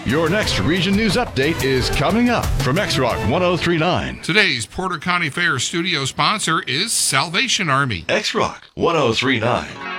Your next Region News Update is coming up from X-Rock 1039. Today's Porter County Fair studio sponsor is Salvation Army. X-Rock 1039.